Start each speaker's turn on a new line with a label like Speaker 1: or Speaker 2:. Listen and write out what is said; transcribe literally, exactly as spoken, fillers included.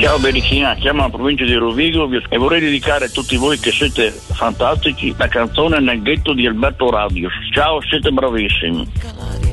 Speaker 1: Ciao Berichina, chiamo la provincia di Rovigo e vorrei dedicare a tutti voi che siete fantastici la canzone Nel ghetto di Alberto Radius. Ciao, siete bravissimi.